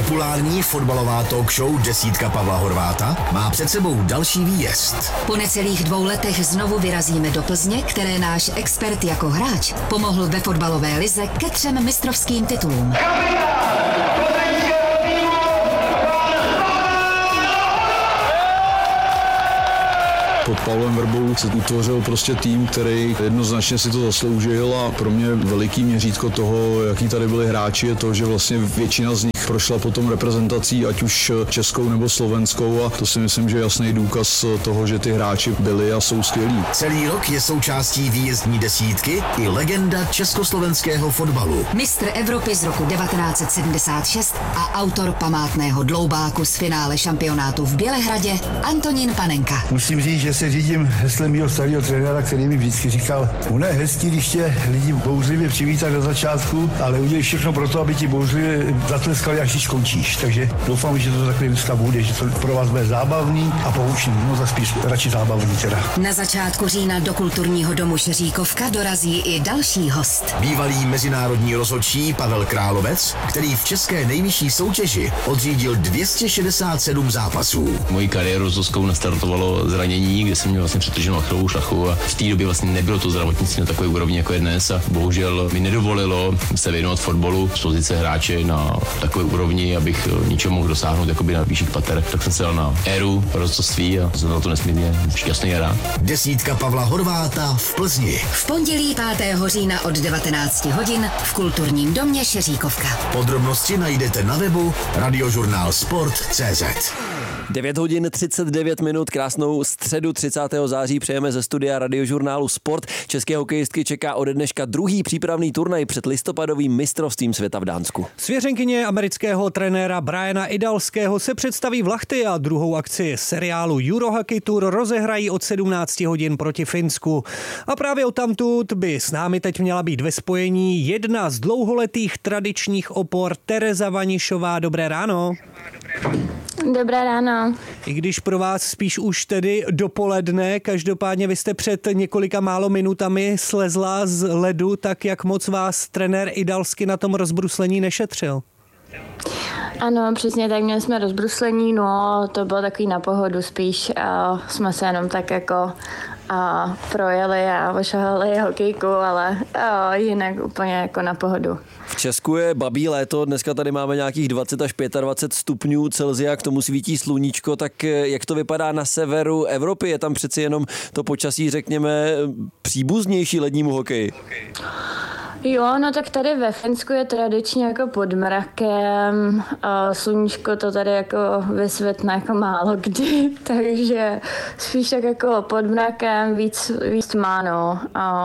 Populární fotbalová talk show Desítka Pavla Horváta má před sebou další výjezd. Po necelých 2 letech znovu vyrazíme do Plzně, které náš expert jako hráč pomohl ve fotbalové lize ke 3 mistrovským titulům. Pod Pavlem Vrbou se utvořil prostě tým, který jednoznačně si to zasloužil a pro mě veliký měřítko toho, jaký tady byli hráči, je to, že vlastně většina z nich prošla potom reprezentací, ať už českou nebo slovenskou, a to si myslím, že je jasný důkaz toho, že ty hráči byli a jsou skvělí. Celý rok je součástí výjezdní desítky i legenda československého fotbalu. Mistr Evropy z roku 1976 a autor památného dloubáku z finále šampionátu v Bělehradě Antonín Panenka. Musím říct, že se řídím heslem mýho starého trenéra, který mi vždycky říkal, ono je hezký, když tě lidi bouřlivě přivítat na začátku, ale udělej všechno pro to, aby ti bouřlivě zatleskali, až když skončíš. Takže doufám, že to takhle dneska bude, že to pro vás bude zábavný a poučný. No za spíš radši zábavný teda. Na začátku října do kulturního domu Šeříkovka dorazí i další host. Bývalý mezinárodní rozhodčí Pavel Královec, který v české nejvyšší soutěži odřídil 267 zápasů. Moji kariéru s Zoskou nastartovalo zranění, kde jsem měl vlastně přetrženou achilovou šlachu a v té době vlastně nebylo to zdravotnictví na takové úrovni, jako je dnes, a bohužel mi nedovolilo se věnovat fotbalu z pozice hráče na takové úrovni, abych ničeho mohl dosáhnout jakoby na vyšších pater. Tak jsem se dal na éru rozhodcovství a jsem na to nesmírně šťastný a rád. Desítka Pavla Horváta v Plzni. V pondělí 5. října od 19 hodin v kulturním domě Šeříkovka. Podrobnosti najdete na webu radiožurnálsport.cz. 9 hodin 39 minut, krásnou středu 30. září přejeme ze studia Radiožurnálu Sport. České hokejistky čeká ode dneška druhý přípravný turnaj před listopadovým mistrovstvím světa v Dánsku. Svěřenkyně amerického trenéra Briana Idalského se představí v Lahti a druhou akci seriálu Eurohockey Tour rozehrají od 17 hodin proti Finsku. A právě odtamtud by s námi teď měla být ve spojení jedna z dlouholetých tradičních opor Tereza Vanišová. Dobré ráno. Dobré ráno. I když pro vás spíš už tedy dopoledne, každopádně vy jste před několika málo minutami slezla z ledu, tak jak moc vás trenér Idalsky na tom rozbruslení nešetřil? Ano, přesně tak, měli jsme rozbruslení, no to bylo takový na pohodu spíš, jsme se jenom tak jako projeli a ošahali hokejku, ale jinak úplně jako na pohodu. V Česku je babí léto, dneska tady máme nějakých 20 až 25 stupňů Celsia, k tomu svítí sluníčko, tak jak to vypadá na severu Evropy? Je tam přeci jenom to počasí, řekněme, příbuznější lednímu hokeji? Jo, no tak tady ve Finsku je tradičně jako pod mrakem, sluníčko to tady jako vysvětne jako málo kdy, takže spíš tak jako pod mrakem víc má, no.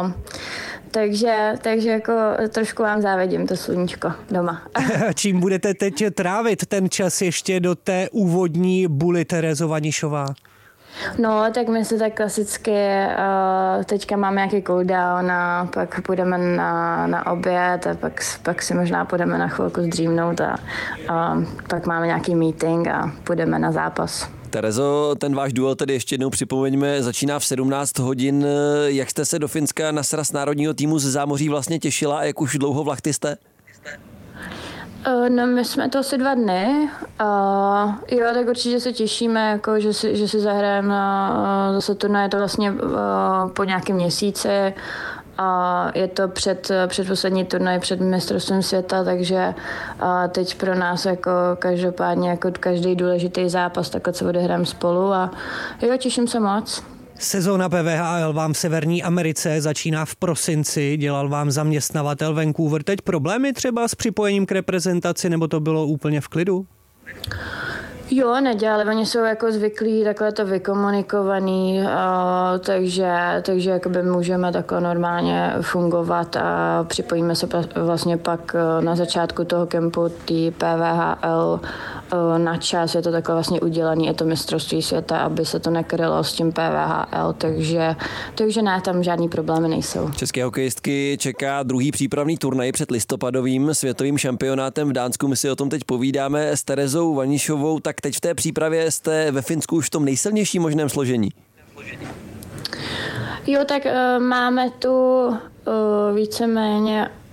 Takže jako trošku vám závidím to sluníčko doma. Čím budete teď trávit ten čas ještě do té úvodní buly, Terezo Vanišová? No, tak my se tak klasicky, teďka máme nějaký cooldown a pak půjdeme na oběd a pak si možná půjdeme na chvilku zdřímnout a pak máme nějaký meeting a půjdeme na zápas. Terezo, ten váš duel tedy ještě jednou připomeňme, začíná v 17 hodin. Jak jste se do Finska na sraz národního týmu ze zámoří vlastně těšila a jak už dlouho v Lahti jste? No, my jsme to asi 2 dny. Jo, tak určitě se těšíme, jako, že si zahrajeme zase turnaj, je to vlastně po nějakém měsíci. Je to předposlední turnaj před mistrovstvím světa, takže teď pro nás jako každopádně jako každý důležitý zápas, tak se odehrám spolu a jo, těším se moc. Sezóna PVHL vám v Severní Americe začíná v prosinci, dělal vám zaměstnavatel Vancouver. Teď problémy třeba s připojením k reprezentaci, nebo to bylo úplně v klidu? Jo, nedělali, oni jsou jako zvyklí takhle to vykomunikovaný, takže jakoby můžeme takhle normálně fungovat a připojíme se vlastně pak na začátku toho kempu té PVHL na čas, je to takhle vlastně udělaný, je to mistrovství světa, aby se to nekrylo s tím PVHL, takže ne, tam žádný problémy nejsou. České hokejistky čeká druhý přípravný turnaj před listopadovým světovým šampionátem v Dánsku. My si o tom teď povídáme s Terezou Vanišovou. Tak teď v té přípravě jste ve Finsku už v tom nejsilnějším možném složení. Jo, tak máme tu víceméně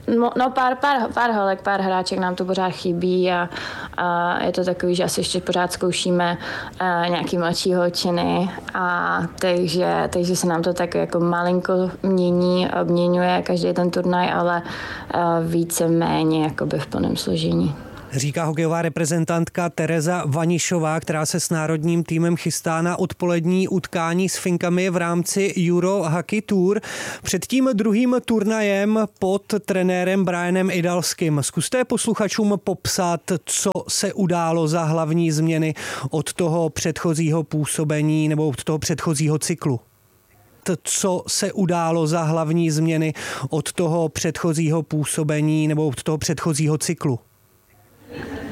No pár holek, pár hráček nám to pořád chybí a je to takový, že asi ještě pořád zkoušíme nějaký mladší holčiny a takže se nám to tak jako malinko obměňuje každý ten turnaj, ale více méně jakoby v plném složení. Říká hokejová reprezentantka Tereza Vanišová, která se s národním týmem chystá na odpolední utkání s Finkami v rámci Euro Hockey Tour. Před tím druhým turnajem pod trenérem Brianem Idalským. Zkuste posluchačům popsat, co se událo za hlavní změny od toho předchozího působení nebo od toho předchozího cyklu. Co se událo za hlavní změny od toho předchozího působení nebo od toho předchozího cyklu?